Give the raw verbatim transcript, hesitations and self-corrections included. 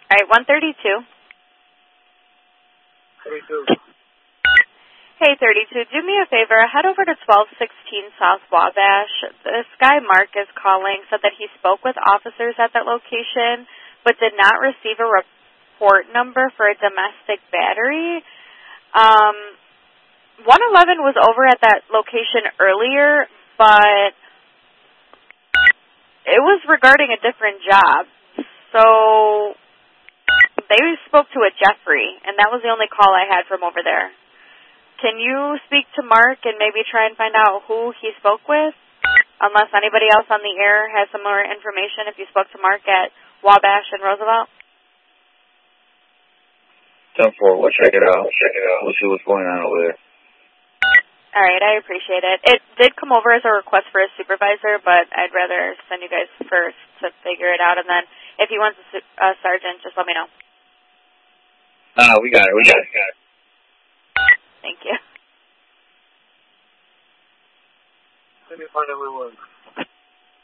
All right, one thirty-two. thirty-two. Hey, thirty-two, do me a favor. Head over to twelve sixteen South Wabash. This guy, Mark, is calling, said that he spoke with officers at that location, but did not receive a report number for a domestic battery. Um, one eleven was over at that location earlier, but it was regarding a different job. So they spoke to a Jeffrey, and that was the only call I had from over there. Can you speak to Mark and maybe try and find out who he spoke with? Unless anybody else on the air has some more information, if you spoke to Mark at Wabash and Roosevelt? ten four, we'll check it out. Check it out. We'll see what's going on over there. All right, I appreciate it. It did come over as a request for a supervisor, but I'd rather send you guys first to figure it out, and then if he wants a su- uh, sergeant, just let me know. Ah, uh, we got it. We got it. We got it. Thank you. Let me find out where it was.